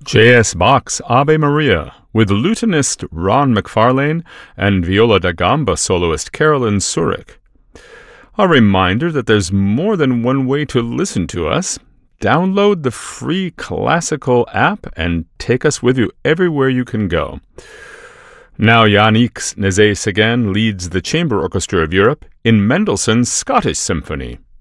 J.S. Bach's Ave Maria, with lutenist Ron McFarlane and viola da gamba soloist Carolyn Surik. A reminder that there's more than one way to listen to us. Download the free classical app and take us with you everywhere you can go. Now Yannick Nézet-Séguin leads the Chamber Orchestra of Europe in Mendelssohn's Scottish Symphony.